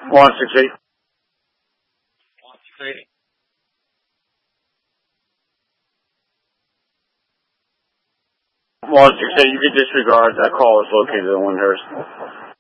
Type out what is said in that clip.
168. 168, you can disregard. That call is located in Windhurst.